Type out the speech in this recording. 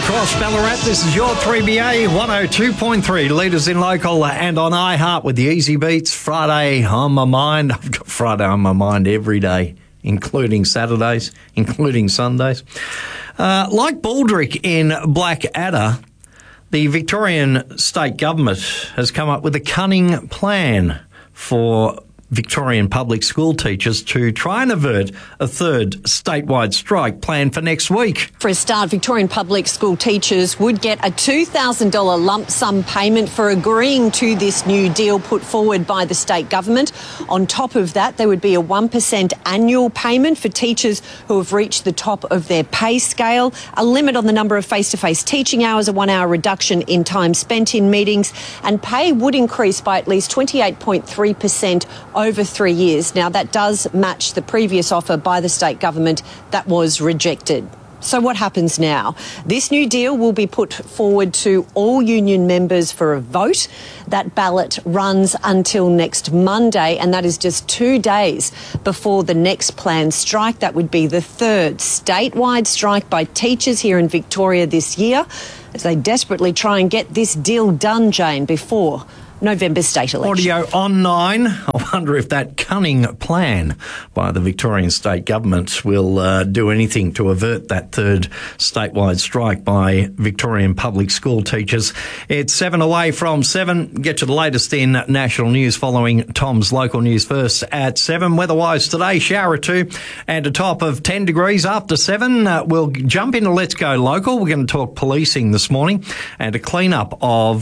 across Ballarat. This is your 3BA 102.3. Leaders in local and on iHeart with the Easy Beats. Friday on my mind. I've got Friday on my mind every day, including Saturdays, including Sundays. Like Baldrick in Blackadder, the Victorian state government has come up with a cunning plan for Victorian public school teachers to try and avert a third statewide strike planned for next week. For a start, Victorian public school teachers would get a $2,000 lump sum payment for agreeing to this new deal put forward by the state government. On top of that, there would be a 1% annual payment for teachers who have reached the top of their pay scale, a limit on the number of face-to-face teaching hours, a 1 hour reduction in time spent in meetings, and pay would increase by at least 28.3% over 3 years. Now, that does match the previous offer by the state government that was rejected. So what happens now? This new deal will be put forward to all union members for a vote. That ballot runs until next Monday, and that is just 2 days before the next planned strike. That would be the third statewide strike by teachers here in Victoria this year, as they desperately try and get this deal done, Jane, before November state election. Audio on 9. I wonder if that cunning plan by the Victorian state government will do anything to avert that third statewide strike by Victorian public school teachers. It's 7 away from 7. Get you the latest in national news following Tom's local news first at 7. Weather-wise today, shower or two and a top of 10 degrees after 7. We'll jump into Let's Go Local. We're going to talk policing this morning and a clean-up of